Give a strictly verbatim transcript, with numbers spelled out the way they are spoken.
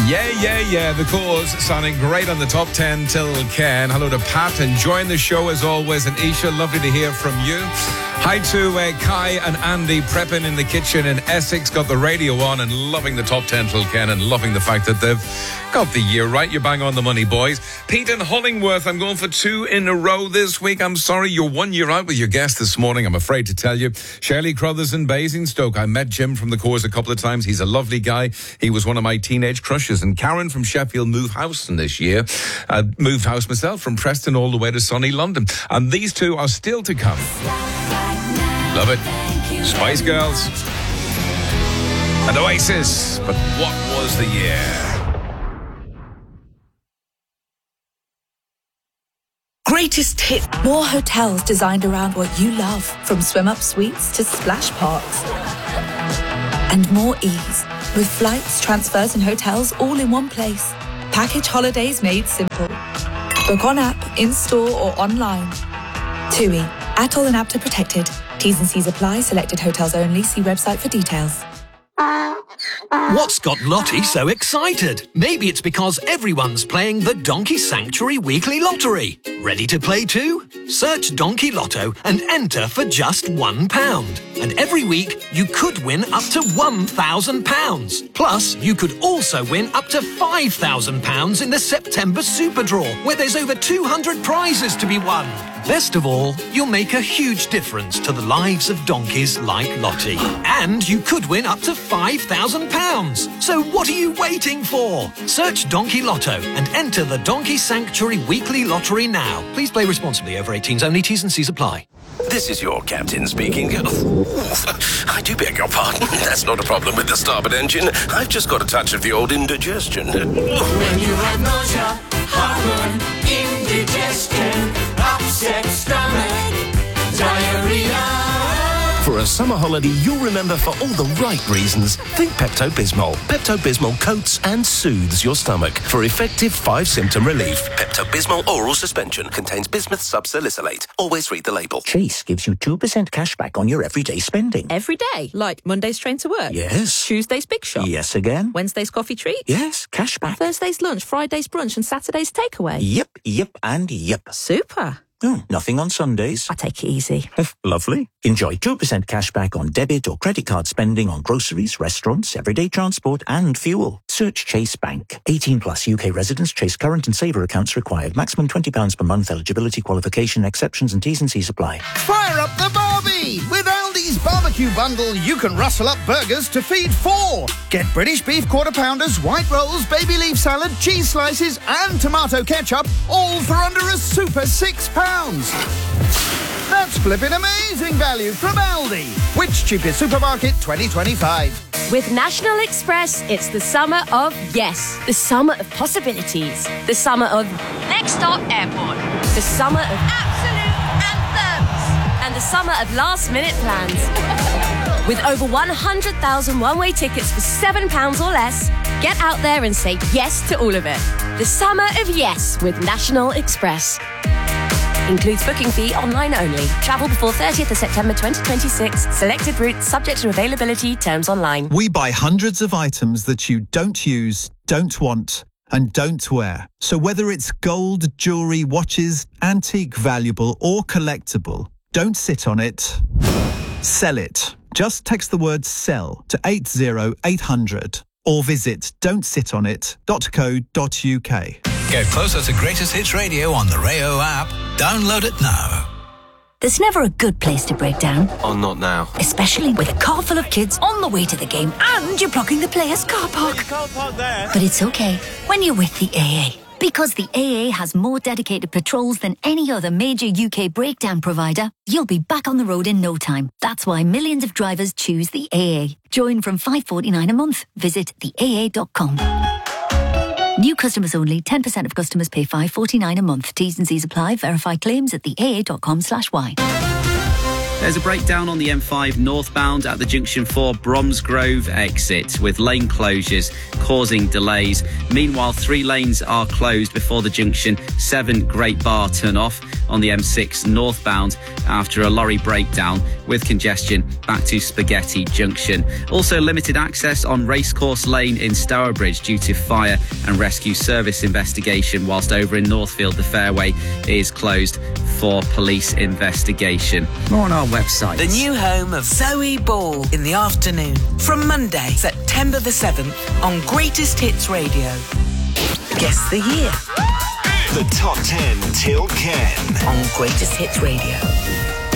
Yeah, yeah, yeah. The Cause sounding great on the top ten till Ken. Hello to Pat, enjoying the show as always. And Isha, lovely to hear from you. Hi to uh, Kai and Andy, prepping in the kitchen in Essex. Got the radio on and loving the top ten till Ken and loving the fact that they've got the year right. You're bang on the money, boys. Pete and Hollingworth, I'm going for two in a row this week. I'm sorry, you're one year out with your guest this morning, I'm afraid to tell you. Shirley Crothers in Basingstoke. I met Jim from the Cause a couple of times. He's a lovely guy. He was one of my teenage crushes. And Karen from Sheffield moved house in this year. Uh, moved house myself from Preston all the way to sunny London. And these two are still to come. Love it. Spice Girls and Oasis. But what was the year? Greatest hit. More hotels designed around what you love, from swim-up suites to splash parks. And more ease, with flights, transfers and hotels all in one place. Package holidays made simple. Book on app, in-store or online. TUI. Atoll and APTA protected. T's and C's apply. Selected hotels only. See website for details. What's got Lottie so excited? Maybe it's because everyone's playing the Donkey Sanctuary Weekly Lottery. Ready to play too? Search Donkey Lotto and enter for just one pound. And every week, you could win up to one thousand pounds. Plus, you could also win up to five thousand pounds in the September Super Draw, where there's over two hundred prizes to be won. Best of all, you'll make a huge difference to the lives of donkeys like Lottie. And you could win up to five thousand pounds. So what are you waiting for? Search Donkey Lotto and enter the Donkey Sanctuary Weekly Lottery now. Please play responsibly. Over eighteens only. T's and C's apply. This is your captain speaking. I do beg your pardon. That's not a problem with the starboard engine. I've just got a touch of the old indigestion. When you have nausea, heartburn, indigestion, upset stomach, diarrhea. For a summer holiday you'll remember for all the right reasons, think Pepto-Bismol. Pepto-Bismol coats and soothes your stomach for effective five-symptom relief. Pepto-Bismol oral suspension contains bismuth subsalicylate. Always read the label. Chase gives you two percent cash back on your everyday spending. Every day? Like Monday's train to work? Yes. Tuesday's big shop? Yes again. Wednesday's coffee treat? Yes, cash back. Thursday's lunch, Friday's brunch and Saturday's takeaway? Yep, yep and yep. Super. Oh, nothing on Sundays. I take it easy. Lovely. Enjoy two percent cash back on debit or credit card spending on groceries, restaurants, everyday transport and fuel. Search Chase Bank. eighteen plus U K residents. Chase current and saver accounts required. Maximum twenty pounds per month. Eligibility, qualification, exceptions and T's and C's apply. Fire up the barbie! With Aldi's barbecue bundle, you can rustle up burgers to feed four. Get British beef quarter pounders, white rolls, baby leaf salad, cheese slices and tomato ketchup, all for under a super six pounds. That's flipping amazing value from Aldi. Which cheapest supermarket twenty twenty-five? With National Express, it's the summer of yes. The summer of possibilities. The summer of Next Stop Airport. The summer of absolute anthems. And the summer of last-minute plans. With over one hundred thousand one-way tickets for seven pounds or less, get out there and say yes to all of it. The summer of yes with National Express. Includes booking fee online only. Travel before thirtieth of September twenty twenty-six. Selected routes subject to availability. Terms online. We buy hundreds of items that you don't use, don't want, and don't wear. So whether it's gold, jewellery, watches, antique, valuable or collectible, don't sit on it. Sell it. Just text the word SELL to eight zero eight hundred or visit don't sit on it dot co dot uk. Get closer to Greatest Hits Radio on the Rayo app. Download it now. There's never a good place to break down. Oh, not now. Especially with a car full of kids on the way to the game and you're blocking the players' car park. Can't park there. But it's okay when you're with the A A. Because the A A has more dedicated patrols than any other major U K breakdown provider, you'll be back on the road in no time. That's why millions of drivers choose the A A. Join from five pounds forty-nine a month. Visit the A A dot com. New customers only. ten percent of customers pay five pounds forty-nine a month. T's and C's apply. Verify claims at the A A dot com slash Y. There's a breakdown on the M five northbound at the junction for Bromsgrove exit, with lane closures causing delays. Meanwhile, three lanes are closed before the junction seven Great Bar turn-off on the M six northbound after a lorry breakdown, with congestion back to Spaghetti Junction. Also limited access on Racecourse Lane in Stourbridge due to fire and rescue service investigation, whilst over in Northfield the fairway is closed for police investigation. More on our website. The new home of Zoe Ball in the afternoon from Monday, September the seventh on Greatest Hits Radio. Guess the year. The Top ten Till Ken on Greatest Hits Radio.